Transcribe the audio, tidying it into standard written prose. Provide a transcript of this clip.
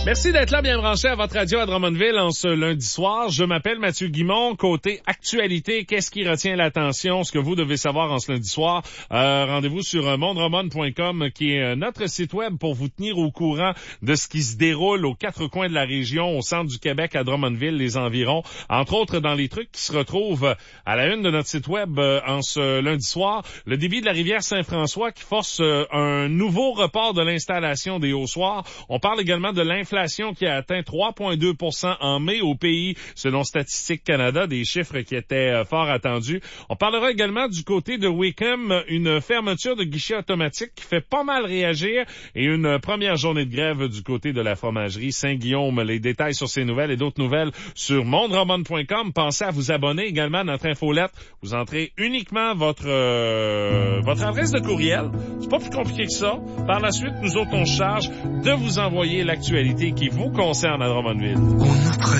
Merci d'être là, bien branché à votre radio à Drummondville en ce lundi soir. Je m'appelle Mathieu Guimond. Côté actualité, qu'est-ce qui retient l'attention? Ce que vous devez savoir en ce lundi soir. Rendez-vous sur mondrommond.com qui est notre site web pour vous tenir au courant de ce qui se déroule aux quatre coins de la région, au centre du Québec, à Drummondville, les environs. Entre autres, dans les trucs qui se retrouvent à la une de notre site web en ce lundi soir, le débit de la rivière Saint-François qui force un nouveau report de l'installation des haussoirs. On parle également de l'inflation qui a atteint 3,2% en mai au pays, selon Statistique Canada, des chiffres qui étaient fort attendus. On parlera également du côté de Wickham, une fermeture de guichet automatique qui fait pas mal réagir et une première journée de grève du côté de la fromagerie Saint-Guillaume. Les détails sur ces nouvelles et d'autres nouvelles sur mondrommond.com. Pensez à vous abonner également à notre infolette. Vous entrez uniquement votre adresse de courriel. C'est pas plus compliqué que ça. Par la suite, nous autres, on se charge de vous envoyer l'actualité qui vous concerne à Drummondville. On a